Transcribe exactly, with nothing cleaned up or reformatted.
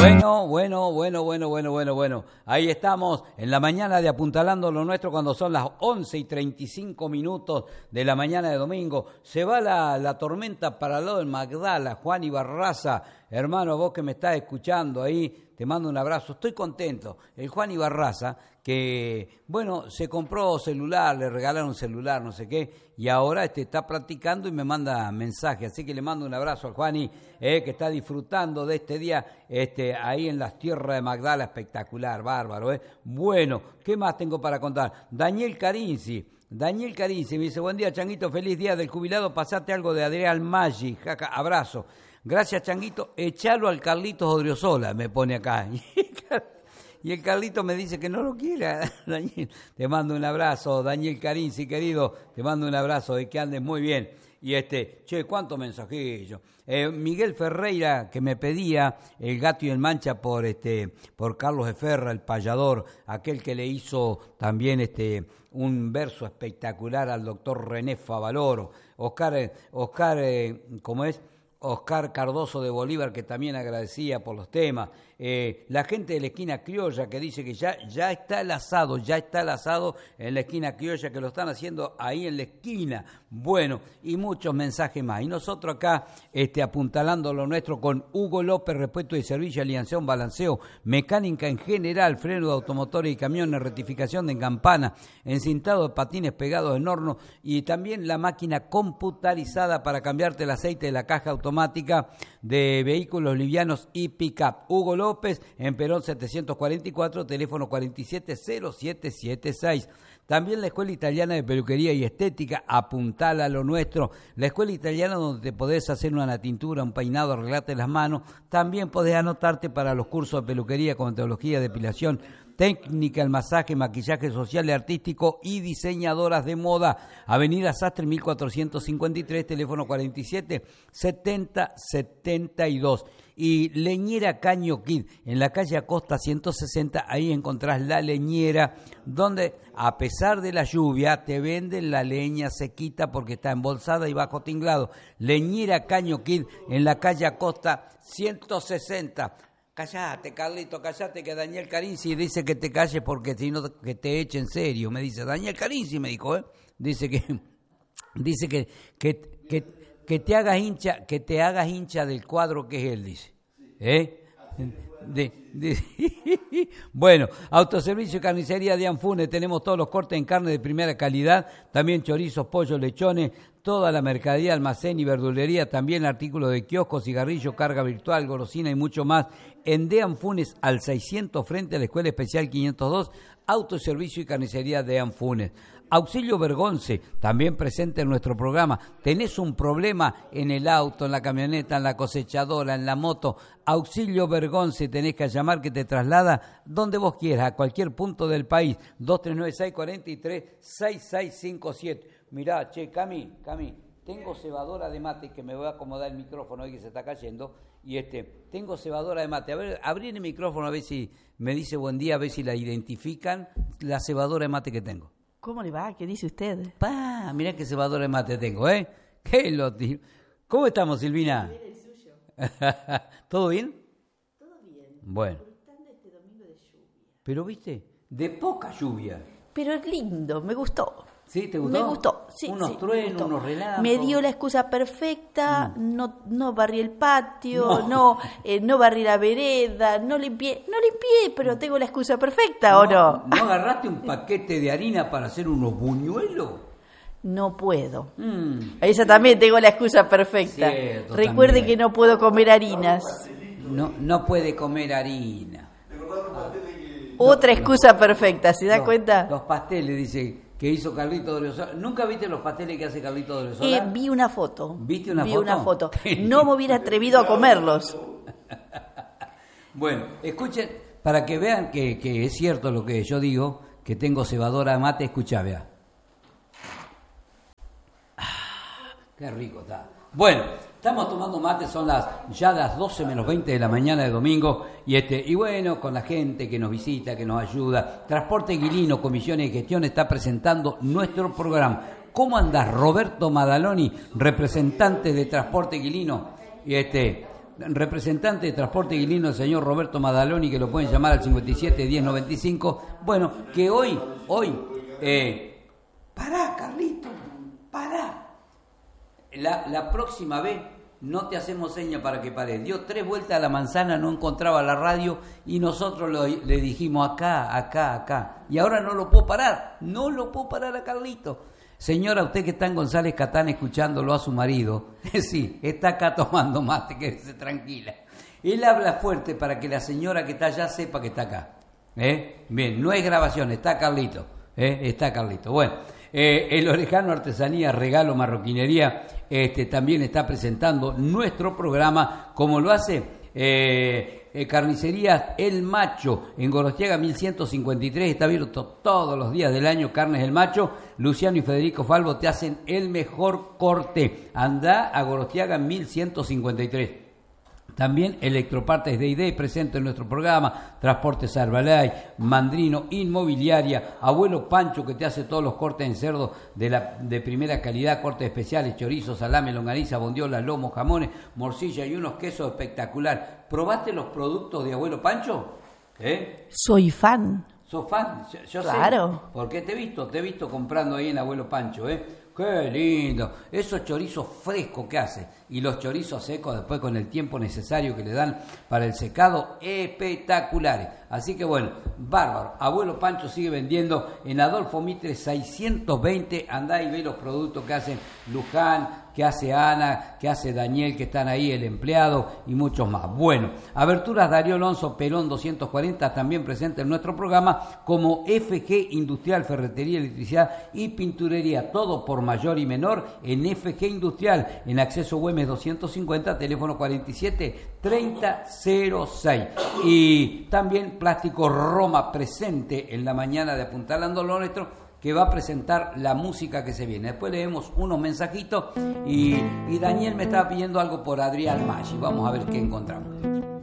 Bueno, bueno, bueno, bueno, bueno, bueno, bueno. Ahí estamos en la mañana de Apuntalando lo Nuestro cuando son las once y treinta y cinco minutos de la mañana de domingo. Se va la, la tormenta para el lado del Magdala, Juan Ibarraza. Hermano, vos que me estás escuchando ahí, te mando un abrazo. Estoy contento. El Juan Ibarraza, que, bueno, se compró celular, le regalaron celular, no sé qué, y ahora este, está practicando y me manda mensaje. Así que le mando un abrazo al Juani, eh, que está disfrutando de este día este, ahí en las tierras de Magdala. Espectacular, bárbaro. Eh. Bueno, ¿qué más tengo para contar? Daniel Carinzi. Daniel Carinzi me dice, buen día, Changuito, feliz día del jubilado, pasate algo de Adrián Maggi, jaja, abrazo. Gracias, Changuito, echalo al Carlitos Odriozola, me pone acá. Y el Carlito me dice que no lo quiera. Daniel, te mando un abrazo, Daniel Carinzi, querido, te mando un abrazo, de que andes muy bien. Y este, che, cuánto mensajillo. Eh, Miguel Ferreira, que me pedía El Gato y el Mancha por este, por Carlos Eferra, el payador, aquel que le hizo también este un verso espectacular al doctor René Favaloro. Oscar, Oscar, eh, ¿cómo es? Oscar Cardoso de Bolívar, que también agradecía por los temas. Eh, la gente de la esquina criolla que dice que ya, ya está el asado, ya está el asado en la esquina criolla, que lo están haciendo ahí en la esquina. Bueno, y muchos mensajes más. Y nosotros acá este, apuntalando lo nuestro con Hugo López, repuesto de servicio, alineación, balanceo, mecánica en general, freno de automotores y camiones, rectificación de campana, encintado de patines pegados en horno y también la máquina computarizada para cambiarte el aceite de la caja automática de vehículos livianos y pick-up. Hugo López, en Perón setecientos cuarenta y cuatro, teléfono cuarenta y siete cero siete siete seis. También la Escuela Italiana de Peluquería y Estética, apuntala a lo nuestro. La Escuela Italiana donde te podés hacer una tintura, un peinado, arreglarte las manos. También podés anotarte para los cursos de peluquería, odontología, depilación, técnica, el masaje, maquillaje social y artístico y diseñadoras de moda. Avenida Sastre mil cuatrocientos cincuenta y tres, teléfono cuarenta y siete setenta setenta y dos. Y Leñera Caño Kid, en la calle Acosta ciento sesenta, ahí encontrás la leñera, donde a pesar de la lluvia te venden la leña sequita porque está embolsada y bajo tinglado. Leñera Caño Kid, en la calle Acosta ciento sesenta. Callate, Carlito, callate, que Daniel Carinzi dice que te calles porque si no que te eche en serio. Me dice, Daniel Carinzi me dijo, ¿eh? Dice que dice que, que, que, que te hagas hincha, que te hagas hincha del cuadro que es él, dice. ¿Eh? De, de, bueno, autoservicio y carnicería de Anfune, tenemos todos los cortes en carne de primera calidad, también chorizos, pollos, lechones, toda la mercadería, almacén y verdulería, también artículos de kiosco, cigarrillo, carga virtual, golosina y mucho más. En De Anfunes al seiscientos frente a la Escuela Especial quinientos dos, autoservicio y carnicería de Anfunes. Auxilio Bergonce, también presente en nuestro programa. ¿Tenés un problema en el auto, en la camioneta, en la cosechadora, en la moto? Auxilio Bergonce, tenés que llamar que te traslada donde vos quieras, a cualquier punto del país. dos tres nueve seis cuatro tres seis seis cinco siete. Mirá, che, Cami, Cami, tengo cebadora de mate, que me voy a acomodar el micrófono hoy que se está cayendo, y este, tengo cebadora de mate. A ver, abrir el micrófono a ver si me dice buen día, a ver si la identifican, la cebadora de mate que tengo. ¿Cómo le va? ¿Qué dice usted? Pa, mirá qué cebadora de mate tengo, ¿eh? ¿Qué lo tío? ¿Cómo estamos, Silvina? Bien, el suyo. ¿Todo bien? Todo bien. Bueno. Disfrutando este domingo de lluvia. Pero, ¿viste? De poca lluvia. Pero es lindo, me gustó. ¿Sí? ¿Te gustó? Me gustó, sí. Unos sí, truenos, unos relámpagos. Me dio la excusa perfecta, mm. no, no barrí el patio, No, no, eh, no barrí la vereda, no limpié, no limpié, pero tengo la excusa perfecta, no, ¿o no? ¿No agarraste un paquete de harina para hacer unos buñuelos? No puedo. Mm. Esa también tengo la excusa perfecta. Cierto, Recuerde también. que no puedo comer harinas. No, no puede comer harina. Otra excusa perfecta, ¿se da Los- cuenta? Los pasteles, dice, que hizo Carlito Odriozola. ¿Nunca viste los pasteles que hace Carlito Odriozola? Eh, vi una foto. ¿Viste una vi foto? una foto. No me hubiera atrevido a comerlos. Bueno, escuchen, para que vean que, que es cierto lo que yo digo, que tengo cebadora de mate, escuchá, vea. Ah, qué rico está. Bueno, estamos tomando mate, son las ya las doce menos veinte de la mañana de domingo, y este y bueno, con la gente que nos visita, que nos ayuda. Transporte Guilino, Comisiones de Gestión, está presentando nuestro programa. ¿Cómo andás, Roberto Madaloni, representante de Transporte Guilino? Y este, representante de Transporte Guilino, el señor Roberto Madaloni, que lo pueden llamar al cincuenta y siete diez noventa y cinco. Bueno, que hoy, hoy, eh, pará, Carlito, pará. La, la próxima vez no te hacemos seña para que pare. Dio tres vueltas a la manzana, no encontraba la radio y nosotros lo, le dijimos acá, acá, acá. Y ahora no lo puedo parar, no lo puedo parar a Carlito. Señora, usted que está en González Catán escuchándolo a su marido, sí, está acá tomando mate, quédese tranquila. Él habla fuerte para que la señora que está allá sepa que está acá. ¿Eh? Bien, no es grabación, está Carlito. ¿Eh? Está Carlito. Bueno, eh, el Orejano Artesanía, Regalo, Marroquinería, este, también está presentando nuestro programa, como lo hace... Eh, eh, Carnicerías El Macho en Gorostiaga mil ciento cincuenta y tres, está abierto todos los días del año. Carnes El Macho. Luciano y Federico Falvo te hacen el mejor corte. Andá a Gorostiaga mil ciento cincuenta y tres. También Electropartes de I D presente en nuestro programa, Transportes Arbalay, Mandrino Inmobiliaria, Abuelo Pancho que te hace todos los cortes en cerdo de la de primera calidad, cortes especiales, chorizo, salame, longaniza, bondiola, lomo, jamones, morcilla y unos quesos espectacular. ¿Probaste los productos de Abuelo Pancho? ¿Eh? Soy fan. ¿Sos fan? Yo, yo claro. Sé, porque te he visto, te he visto comprando ahí en Abuelo Pancho, ¿eh? ¡Qué lindo! Esos chorizos frescos que hace y los chorizos secos después con el tiempo necesario que le dan para el secado, espectaculares. Así que bueno, bárbaro. Abuelo Pancho sigue vendiendo en Adolfo Mitre seiscientos veinte. Andá y ve los productos que hacen Luján, que hace Ana, que hace Daniel, que están ahí, el empleado y muchos más. Bueno, Aberturas Darío Alonso Perón doscientos cuarenta, también presente en nuestro programa, como F G Industrial, Ferretería, Electricidad y Pinturería, todo por mayor y menor en F G Industrial, en Acceso Güemes doscientos cincuenta, teléfono cuarenta y siete treinta cero seis. Y también Plástico Roma, presente en la mañana de Apuntalando lo Nuestro, que va a presentar la música que se viene. Después leemos unos mensajitos y, y Daniel me estaba pidiendo algo por Adrián Maggi. Vamos a ver qué encontramos.